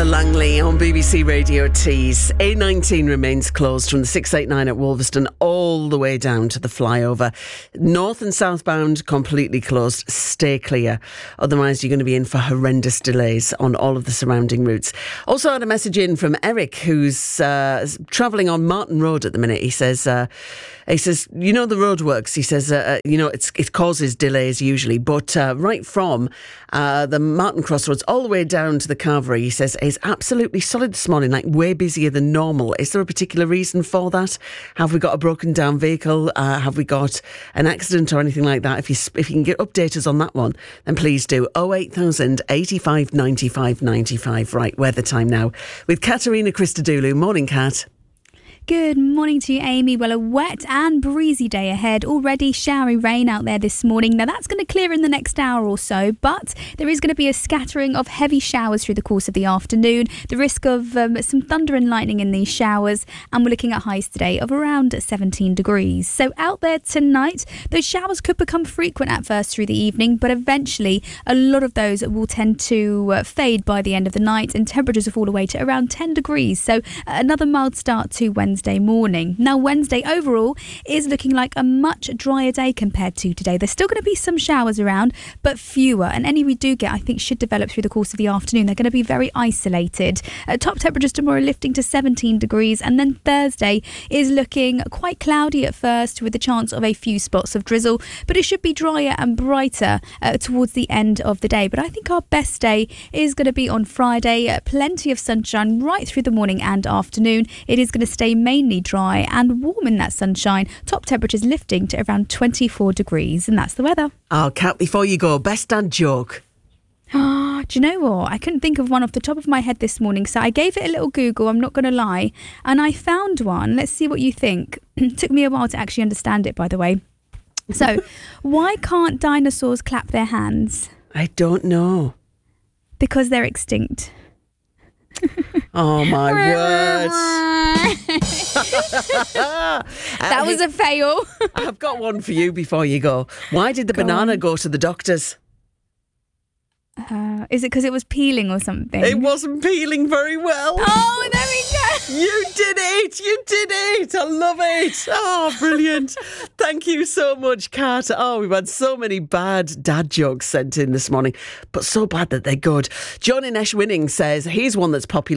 Nicola Langley on BBC Radio Tees. A19 remains closed from the 689 at Wolverston all the way down to the flyover. North and southbound completely closed. Stay clear. Otherwise, you're going to be in for horrendous delays on all of the surrounding routes. Also had a message in from Eric, who's travelling on Martin Road at the minute. He says, you know, the roadworks. He says, it causes delays usually, but right from the Martin Crossroads all the way down to the Carvery, he says, is absolutely solid this morning, like way busier than normal. Is there a particular reason for that? Have we got a broken down vehicle? Have we got an accident or anything like that? If you can update us on that one, then please do. 08000 85 95 95. Right, weather time now with Katerina Christodoulou. Morning, Kat. Good morning to you, Amy. Well, a wet and breezy day ahead. Already showery rain out there this morning. Now, that's going to clear in the next hour or so, but there is going to be a scattering of heavy showers through the course of the afternoon. The risk of some thunder and lightning in these showers, and we're looking at highs today of around 17 degrees. So out there tonight, those showers could become frequent at first through the evening, but eventually a lot of those will tend to fade by the end of the night, and temperatures will fall away to around 10 degrees. So another mild start to Wednesday morning. Now, Wednesday overall is looking like a much drier day compared to today. There's still going to be some showers around, but fewer, and any we do get, I think, should develop through the course of the afternoon. They're going to be very isolated. Top temperatures tomorrow lifting to 17 degrees, and then Thursday is looking quite cloudy at first with the chance of a few spots of drizzle, but it should be drier and brighter towards the end of the day. But I think our best day is going to be on Friday. Plenty of sunshine right through the morning and afternoon. It is going to stay mainly dry and warm in that sunshine. Top temperatures lifting to around 24 degrees, and that's the weather. Oh, Kat, before you go, best dad joke. Do you know what? I couldn't think of one off the top of my head this morning, so I gave it a little Google, I'm not going to lie, and I found one. Let's see what you think. It took me a while to actually understand it, by the way. So, why can't dinosaurs clap their hands? I don't know. Because they're extinct. Oh my word. That was a fail. I've got one for you before you go. Why did the banana go to the doctors? Is it because it was peeling or something? It wasn't peeling very well. Oh, there we go. You did it. You did it. I love it. Oh, brilliant. Thank you so much, Kat. Oh, we've had so many bad dad jokes sent in this morning, but so bad that they're good. John in Eshwinning says, here's one that's popular